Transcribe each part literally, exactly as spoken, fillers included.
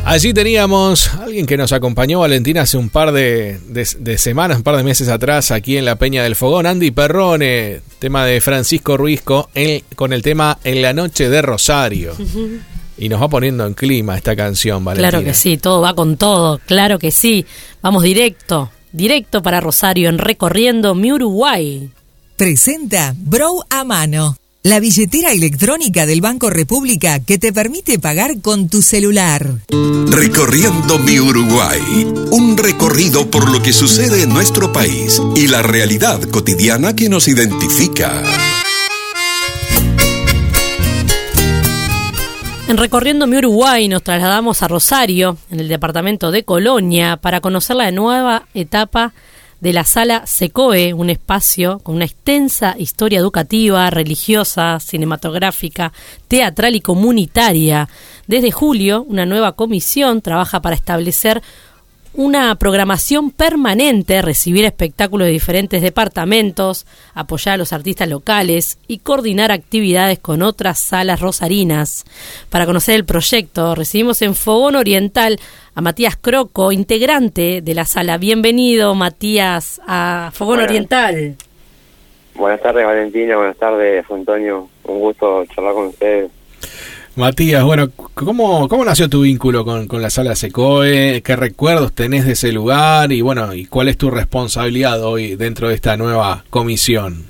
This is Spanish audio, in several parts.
Allí teníamos a alguien que nos acompañó, Valentina, hace un par de, de, de semanas, un par de meses atrás, aquí en la Peña del Fogón, Andy Perrone, tema de Francisco Ruisco, él, con el tema En la noche de Rosario. Uh-huh. Y nos va poniendo en clima esta canción, Valentina. Claro que sí, todo va con todo, claro que sí. Vamos directo, directo para Rosario en Recorriendo mi Uruguay. Presenta Brow a Mano, la billetera electrónica del Banco República que te permite pagar con tu celular. Recorriendo mi Uruguay, un recorrido por lo que sucede en nuestro país y la realidad cotidiana que nos identifica. En Recorriendo mi Uruguay nos trasladamos a Rosario, en el departamento de Colonia, para conocer la nueva etapa de la Sala SECOE, un espacio con una extensa historia educativa, religiosa, cinematográfica, teatral y comunitaria. Desde julio, una nueva comisión trabaja para establecer una programación permanente, recibir espectáculos de diferentes departamentos, apoyar a los artistas locales y coordinar actividades con otras salas rosarinas. Para conocer el proyecto, recibimos en Fogón Oriental a Matías Croco, integrante de la sala. Bienvenido, Matías, a Fogón Buenas. Oriental. Buenas tardes, Valentina. Buenas tardes, Antonio. Un gusto charlar con ustedes. Matías, bueno, ¿cómo, cómo nació tu vínculo con, con la sala SECOE? ¿Qué recuerdos tenés de ese lugar? Y bueno, ¿y cuál es tu responsabilidad hoy dentro de esta nueva comisión?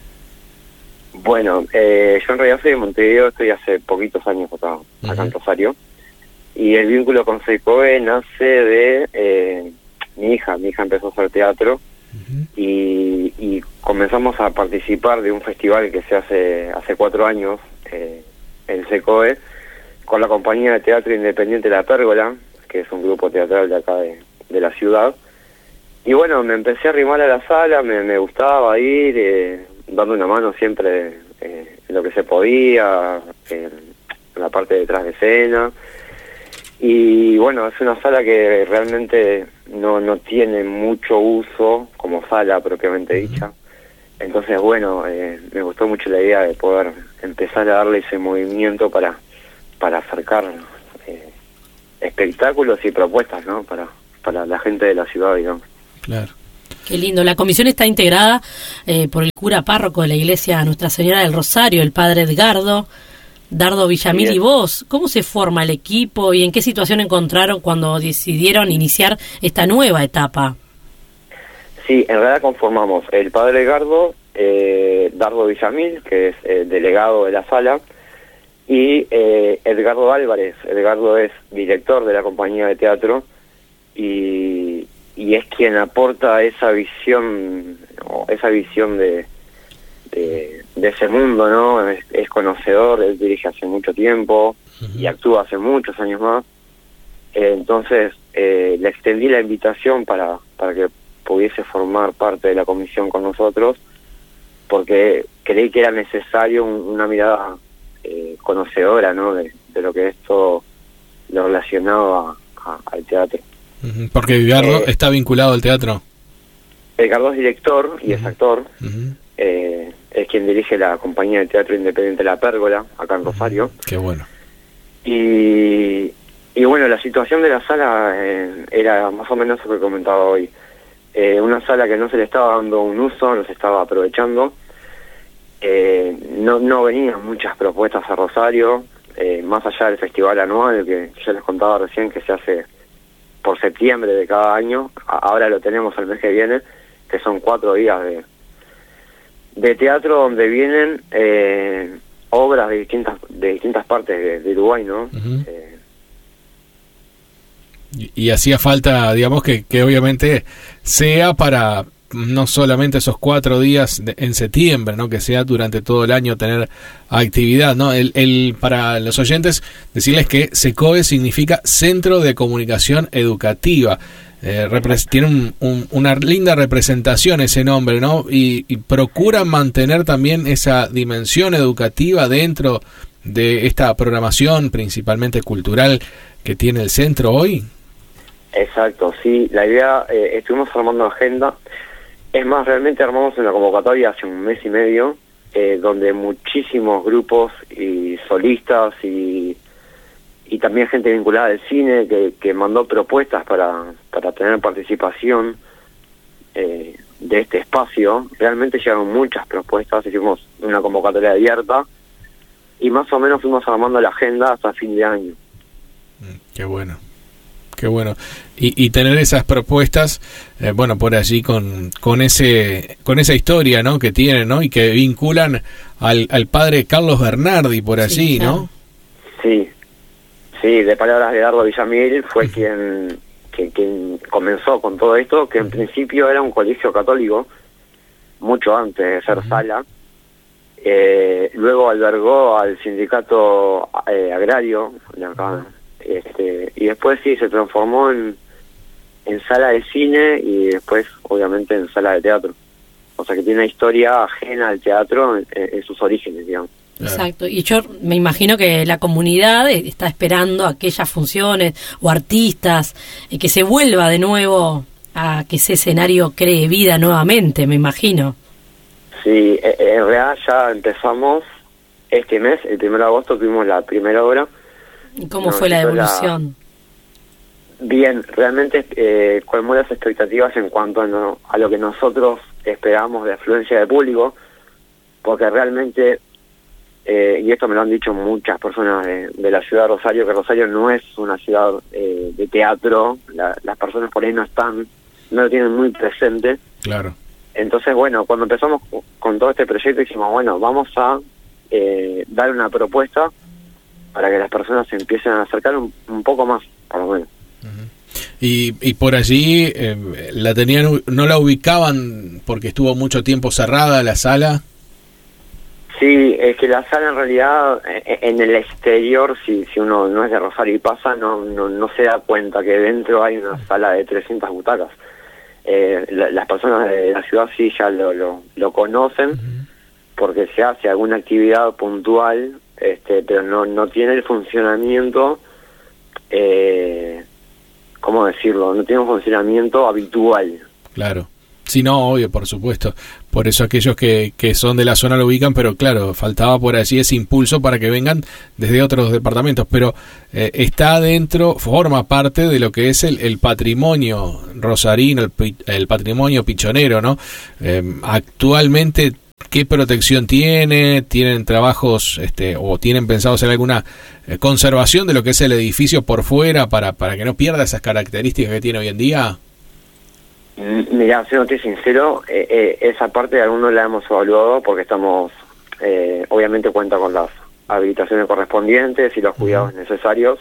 Bueno, eh, yo en realidad soy de Montevideo, estoy hace poquitos años acá, uh-huh. acá en Rosario. Y el vínculo con SECOE nace de eh, mi hija. Mi hija empezó a hacer teatro uh-huh. y, y comenzamos a participar de un festival que se hace hace cuatro años, eh, el SECOE, con la compañía de teatro independiente La Pérgola, que es un grupo teatral de acá de, de la ciudad. Y bueno, me empecé a arrimar a la sala, me, me gustaba ir, eh, dando una mano siempre eh, en lo que se podía, en, en la parte de detrás de escena. Y bueno, es una sala que realmente no, no tiene mucho uso como sala propiamente dicha. Entonces, bueno, eh, me gustó mucho la idea de poder empezar a darle ese movimiento para para acercar eh, espectáculos y propuestas, ¿no? Para para la gente de la ciudad, digamos. Claro. Qué lindo. La comisión está integrada eh, por el cura párroco de la iglesia Nuestra Señora del Rosario, el padre Edgardo, Dardo Villamil y vos. ¿Cómo se forma el equipo y en qué situación encontraron cuando decidieron iniciar esta nueva etapa? Sí, en realidad conformamos el padre Edgardo, eh, Dardo Villamil, que es el delegado de la sala, y eh, Edgardo Álvarez. Edgardo es director de la compañía de teatro y, y es quien aporta esa visión, esa visión de, de, de ese mundo, ¿no? Es, es conocedor, él dirige hace mucho tiempo uh-huh. y actúa hace muchos años más. Eh, entonces eh, le extendí la invitación para, para que pudiese formar parte de la comisión con nosotros, porque creí que era necesario un, una mirada eh, conocedora, ¿no? De, de lo que es todo lo relacionado a, a, al teatro. Porque Edgardo eh, está vinculado al teatro. Edgardo es director y uh-huh. es actor. Uh-huh. Eh, es quien dirige la compañía de teatro independiente La Pérgola, acá en Rosario. Uh-huh. Qué bueno. Y, y bueno, la situación de la sala eh, era más o menos lo que comentaba hoy. Eh, una sala que no se le estaba dando un uso, no se estaba aprovechando. Eh, no, no venían muchas propuestas a Rosario, eh, más allá del festival anual que ya les contaba recién que se hace por septiembre de cada año. A- ahora lo tenemos el mes que viene, que son cuatro días de, de teatro donde vienen eh, obras de distintas de distintas partes de, de Uruguay, ¿no? Uh-huh. Eh, Y, y hacía falta, digamos, que, que obviamente sea para no solamente esos cuatro días de, en septiembre, ¿no? Que sea durante todo el año tener actividad, ¿no? El, el para los oyentes, decirles que SECOE significa Centro de Comunicación Educativa. Eh, repre- tiene un, un, una linda representación ese nombre, ¿no? Y, y procura mantener también esa dimensión educativa dentro de esta programación, principalmente cultural, que tiene el centro hoy. Exacto, sí, la idea, eh, estuvimos armando agenda, es más, realmente armamos una convocatoria hace un mes y medio, eh, donde muchísimos grupos y solistas y, y también gente vinculada al cine que, que mandó propuestas para, para tener participación eh, de este espacio. Realmente llegaron muchas propuestas, hicimos una convocatoria abierta y más o menos fuimos armando la agenda hasta fin de año. Qué bueno, qué bueno. Y, y tener esas propuestas, eh, bueno, por allí con con ese con esa historia, ¿no?, que tienen, ¿no?, y que vinculan al, al padre Carlos Bernardi por allí, sí, claro. ¿no? Sí, sí, de palabras de Dardo Villamil fue quien, quien, quien comenzó con todo esto, que en principio era un colegio católico, mucho antes de ser uh-huh. sala. Eh, luego albergó al sindicato eh, agrario de acá, este, y después sí se transformó en, en sala de cine y después obviamente en sala de teatro. O sea que tiene una historia ajena al teatro en, en sus orígenes, digamos. Exacto, y yo me imagino que la comunidad está esperando aquellas funciones o artistas, eh, que se vuelva de nuevo a que ese escenario cree vida nuevamente, me imagino. Sí, en realidad ya empezamos este mes, el primero de agosto tuvimos la primera obra. ¿Y cómo fue la evolución? La... Bien, realmente eh, colmó las expectativas en cuanto a, no, a lo que nosotros esperábamos de afluencia de público, porque realmente, eh, y esto me lo han dicho muchas personas de, de la ciudad de Rosario, que Rosario no es una ciudad eh, de teatro, la, las personas por ahí no están, no lo tienen muy presente. Claro. Entonces, bueno, cuando empezamos con todo este proyecto dijimos, bueno, vamos a eh, dar una propuesta para que las personas se empiecen a acercar un, un poco más, por lo menos. Uh-huh. Y, y por allí, eh, la tenían, ¿no la ubicaban porque estuvo mucho tiempo cerrada la sala? Sí, es que la sala en realidad, en el exterior, si si uno no es de Rosario y pasa, no no, no se da cuenta que dentro hay una sala de trescientas butacas. Eh, la, las personas de la ciudad sí ya lo, lo, lo conocen, uh-huh. porque se hace alguna actividad puntual, este, pero no no tiene el funcionamiento, eh, ¿cómo decirlo? No tiene un funcionamiento habitual. Claro. Sí, no, obvio, por supuesto. Por eso aquellos que, que son de la zona lo ubican, pero claro, faltaba por allí ese impulso para que vengan desde otros departamentos. Pero eh, está dentro, forma parte de lo que es el, el patrimonio rosarino, el, el patrimonio pichonero, ¿no? Eh, actualmente, ¿qué protección tiene? ¿Tienen trabajos este, o tienen pensado hacer alguna eh, conservación de lo que es el edificio por fuera para, para que no pierda esas características que tiene hoy en día? Mira, siéndote sincero, eh, eh, esa parte algunos la hemos evaluado porque estamos, eh, obviamente cuenta con las habilitaciones correspondientes y los cuidados uh-huh. necesarios.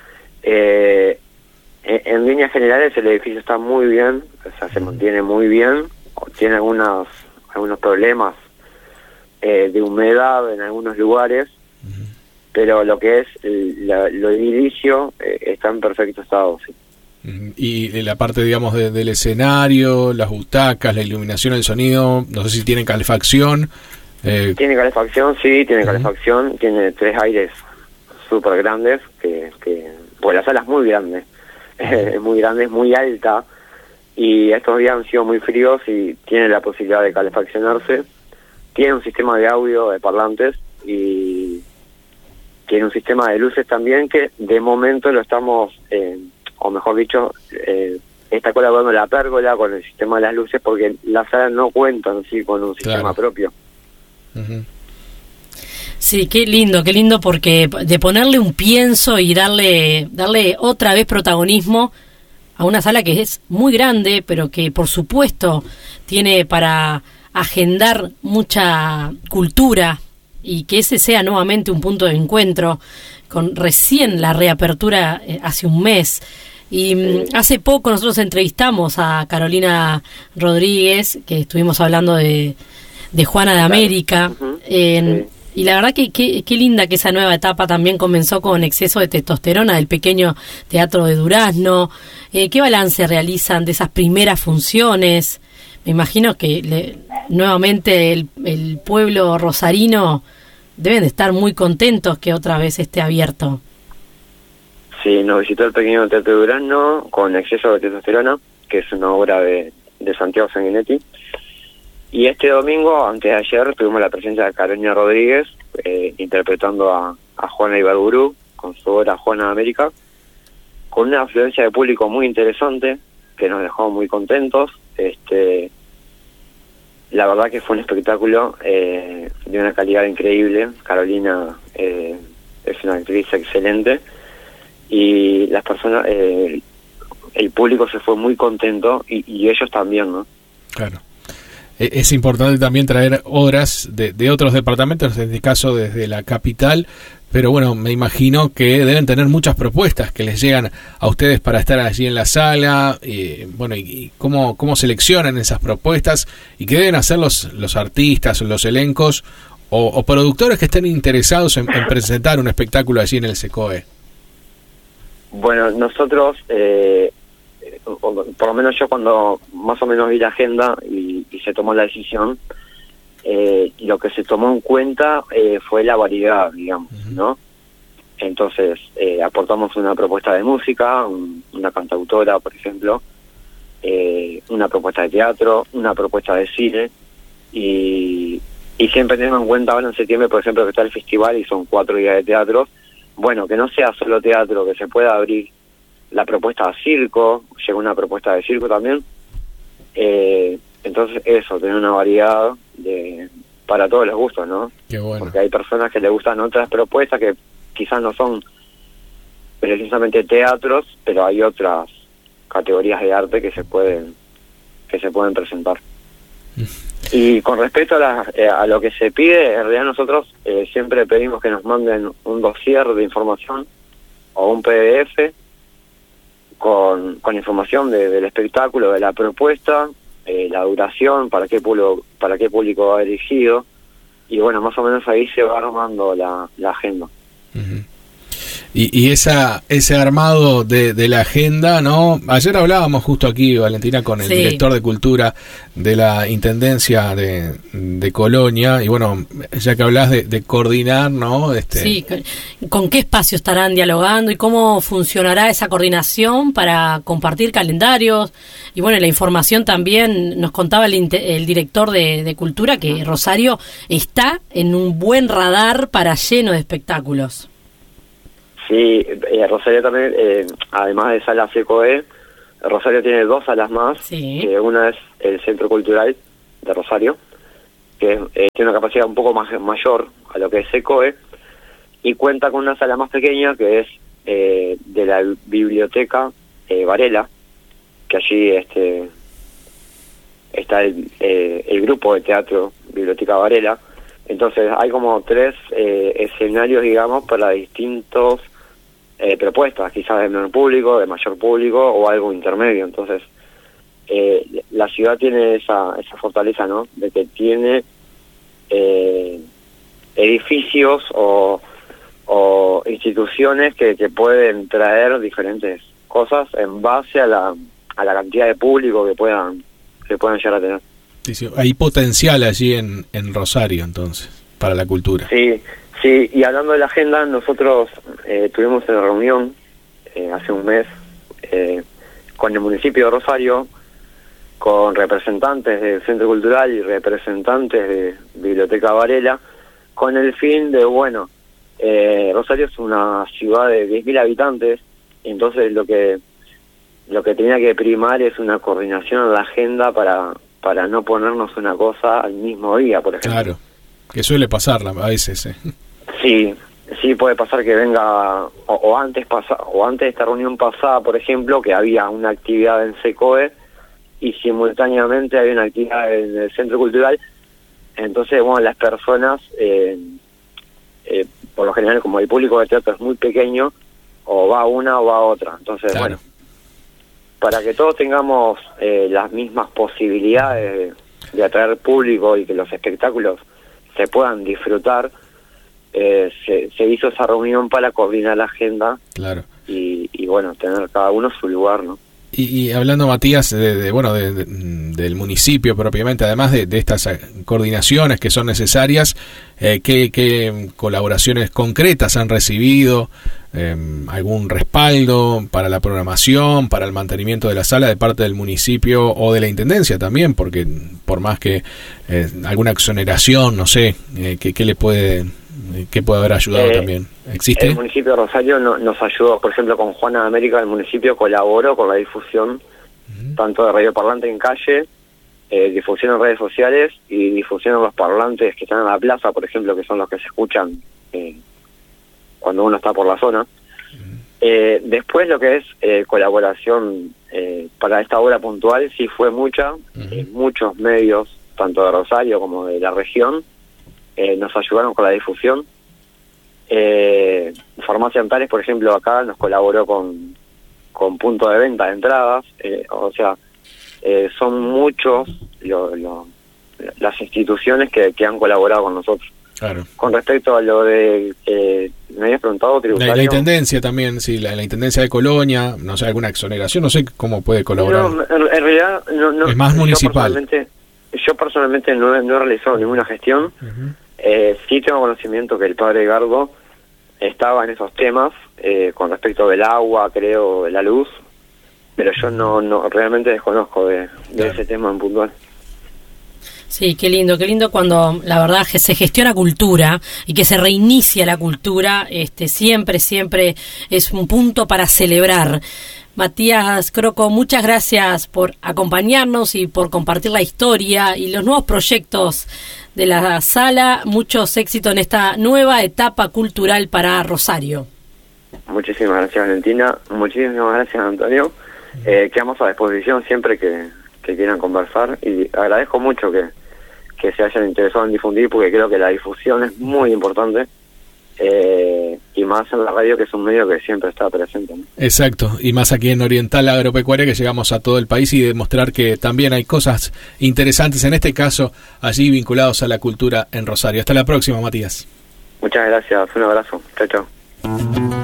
Eh, en, en líneas generales el edificio está muy bien, o sea, se mantiene muy bien, tiene algunos, algunos problemas eh, de humedad en algunos lugares, uh-huh. pero lo que es el, la, lo edilicio eh, está en perfecto estado, sí. Y la parte, digamos, de, del escenario, las butacas, la iluminación, el sonido, no sé si tienen calefacción. Eh... Tiene calefacción, sí, tiene uh-huh. calefacción, tiene tres aires súper grandes, que, que pues la sala es muy grande, uh-huh. es muy grande, es muy alta, y estos días han sido muy fríos y tiene la posibilidad de calefaccionarse. Tiene un sistema de audio de parlantes y tiene un sistema de luces también que de momento lo estamos... Eh, o mejor dicho, eh, está colaborando la pérgola con el sistema de las luces porque la sala no cuenta en sí con un sistema claro. propio. Uh-huh. Sí, qué lindo, qué lindo, porque de ponerle un pienso y darle darle otra vez protagonismo a una sala que es muy grande, pero que por supuesto tiene para agendar mucha cultura y que ese sea nuevamente un punto de encuentro, con recién la reapertura eh, hace un mes. Y mm, hace poco nosotros entrevistamos a Carolina Rodríguez, que estuvimos hablando de, de Juana de América, uh-huh. en, y la verdad que qué linda que esa nueva etapa también comenzó con Exceso de Testosterona del pequeño teatro de Durazno. Eh, ¿Qué balance realizan de esas primeras funciones? Me imagino que le, nuevamente el, el pueblo rosarino deben de estar muy contentos que otra vez esté abierto. Sí, nos visitó el pequeño teatro de Durazno con Exceso de Testosterona, que es una obra de, de Santiago Sanguinetti. Y este domingo, antes de ayer, tuvimos la presencia de Carolina Rodríguez, eh, interpretando a, a Juana Ibarburu, con su obra Juana de América, con una afluencia de público muy interesante, que nos dejó muy contentos. Este, la verdad que fue un espectáculo eh, de una calidad increíble. Carolina eh, es una actriz excelente, y las personas, eh, el público se fue muy contento, y, y ellos también, ¿no? Claro. Es importante también traer obras de, de otros departamentos, en este caso desde la capital, pero bueno, me imagino que deben tener muchas propuestas que les llegan a ustedes para estar allí en la sala, y bueno, y, y cómo, cómo seleccionan esas propuestas, y qué deben hacer los, los artistas, los elencos o, o productores que estén interesados en, en presentar un espectáculo allí en el SECOE. Bueno, nosotros... Eh, por lo menos yo cuando más o menos vi la agenda y, y se tomó la decisión, eh, lo que se tomó en cuenta eh, fue la variedad, digamos, uh-huh. ¿no? Entonces, eh, aportamos una propuesta de música, un, una cantautora, por ejemplo, eh, una propuesta de teatro, una propuesta de cine, y, y siempre tenemos en cuenta ahora en septiembre, por ejemplo, que está el festival y son cuatro días de teatro. Bueno, que no sea solo teatro, que se pueda abrir la propuesta de circo, llegó una propuesta de circo también. Eh, entonces eso, tener una variedad de para todos los gustos, ¿no? Qué bueno. Porque hay personas que les gustan otras propuestas que quizás no son precisamente teatros, pero hay otras categorías de arte que se pueden que se pueden presentar. Y con respecto a, la, eh, a lo que se pide, en realidad nosotros eh, siempre pedimos que nos manden un dossier de información o un P D F con, con información de, del espectáculo, de la propuesta, eh, la duración, para qué público, para qué público va dirigido, y bueno, más o menos ahí se va armando la, la agenda. Uh-huh. Y, y esa ese armado de, de la agenda, ¿no? Ayer hablábamos justo aquí, Valentina, con el sí. director de Cultura de la Intendencia de, de Colonia, y bueno, ya que hablas de, de coordinar, ¿no? Este... Sí, ¿con qué espacio estarán dialogando y cómo funcionará esa coordinación para compartir calendarios? Y bueno, la información también, nos contaba el, el director de, de Cultura que Rosario está en un buen radar para lleno de espectáculos. Sí, eh, Rosario también, eh, además de sala SECOE, Rosario tiene dos salas más. Sí. Que una es el Centro Cultural de Rosario, que eh, tiene una capacidad un poco más mayor a lo que es SECOE, y cuenta con una sala más pequeña que es eh, de la Biblioteca eh, Varela, que allí este está el, eh, el grupo de teatro Biblioteca Varela. Entonces hay como tres eh, escenarios, digamos, para distintos eh, propuestas, quizás de menor público, de mayor público o algo intermedio. Entonces eh, la ciudad tiene esa esa fortaleza, ¿no? De que tiene eh, edificios o, o instituciones que, que pueden traer diferentes cosas en base a la a la cantidad de público que puedan que puedan llegar a tener. Sí, sí. Hay potencial allí en, en Rosario, entonces, para la cultura. Sí, sí, y hablando de la agenda, nosotros eh, tuvimos una reunión eh, hace un mes eh, con el municipio de Rosario, con representantes del Centro Cultural y representantes de Biblioteca Varela, con el fin de, bueno, eh, Rosario es una ciudad de diez mil habitantes, entonces lo que lo que tenía que primar es una coordinación en la agenda para para no ponernos una cosa al mismo día, por ejemplo. Claro, que suele pasar a veces. ¿eh? Sí, sí puede pasar que venga, o, o antes pasa, o antes de esta reunión pasada, por ejemplo, que había una actividad en SECOE y simultáneamente había una actividad en el Centro Cultural. Entonces, bueno, las personas, eh, eh, por lo general, como el público de teatro es muy pequeño, o va una o va otra. Entonces, claro. bueno, para que todos tengamos eh, las mismas posibilidades de, de atraer público y que los espectáculos se puedan disfrutar, eh, se, se hizo esa reunión para coordinar la agenda. Claro. y, y bueno, tener cada uno su lugar, ¿no? Y, y hablando, Matías, de, de bueno de, de, del municipio propiamente, además de, de estas coordinaciones que son necesarias, eh, ¿qué, qué colaboraciones concretas han recibido? Eh, ¿Algún respaldo para la programación, para el mantenimiento de la sala de parte del municipio o de la Intendencia también? Porque por más que eh, alguna exoneración, no sé, eh, ¿qué, qué le puede ¿Qué puede haber ayudado eh, también? ¿Existe? El municipio de Rosario no, nos ayudó, por ejemplo, con Juana de América, el municipio colaboró con la difusión, uh-huh. tanto de radio parlante en calle, eh, difusión en redes sociales y difusión en los parlantes que están en la plaza, por ejemplo, que son los que se escuchan eh, cuando uno está por la zona. Uh-huh. Eh, después lo que es eh, colaboración eh, para esta obra puntual sí fue mucha, uh-huh. eh, muchos medios, tanto de Rosario como de la región, eh, nos ayudaron con la difusión. Eh, Farmacia Antares, por ejemplo, acá nos colaboró con, con punto de venta de entradas, eh, o sea, eh, son muchos lo, lo, las instituciones que, que han colaborado con nosotros. Claro. Con respecto a lo de, eh, me habías preguntado, tributario. La, la Intendencia también, sí, la, la Intendencia de Colonia, no sé, alguna exoneración, no sé cómo puede colaborar. No, en, en realidad, no, no, es más yo municipal. Personalmente, yo personalmente no, no he realizado ninguna gestión. Uh-huh. Eh, sí tengo conocimiento que el padre Gardo estaba en esos temas eh, con respecto del agua, creo, de la luz, pero yo no, no realmente desconozco de, de claro. ese tema en puntual. Sí, qué lindo, qué lindo cuando la verdad que se gestiona cultura y que se reinicia la cultura, este siempre, siempre es un punto para celebrar. Matías Croco, muchas gracias por acompañarnos y por compartir la historia y los nuevos proyectos de la sala. Muchos éxitos en esta nueva etapa cultural para Rosario. Muchísimas gracias, Valentina. Muchísimas gracias, Antonio. Eh, quedamos a disposición siempre que, que quieran conversar y agradezco mucho que, que se hayan interesado en difundir, porque creo que la difusión es muy importante. Eh, y más en la radio, que es un medio que siempre está presente, ¿no? Exacto, y más aquí en Oriental Agropecuaria, que llegamos a todo el país y demostrar que también hay cosas interesantes, en este caso allí vinculados a la cultura en Rosario. Hasta la próxima, Matías. Muchas gracias, un abrazo, chao, chao.